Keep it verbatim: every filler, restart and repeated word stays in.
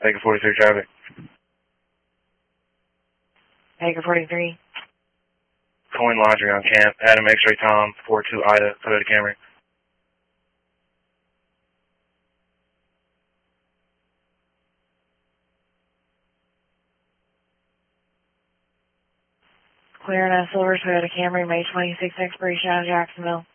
Baker forty-three traffic. Baker forty-three. Coin Laundry on camp. Adam X-Ray Tom, four two Ida, Toyota Camry. Clear and Silver, Toyota Camry, May twenty-sixth expiration out of Jacksonville.